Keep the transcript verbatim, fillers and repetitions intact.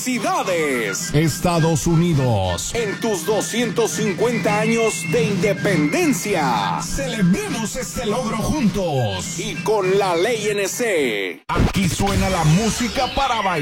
¡Felicidades! Estados Unidos, En tus doscientos cincuenta años de independencia. celebremos este logro juntos. Y con la ley N C. Aquí suena la música para bailar.